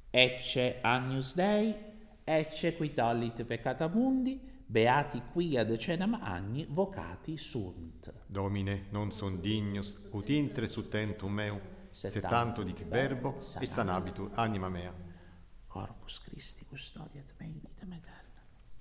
Ecce Agnus Dei, ecce qui tollit peccata mundi, beati quia decenam agni vocati sunt. Domine, non son dignus, ut intre su tentum meu, se tanto dic verbo, et sanabitur anima mea. Corpus Christi custodiat me in vitam aeternam.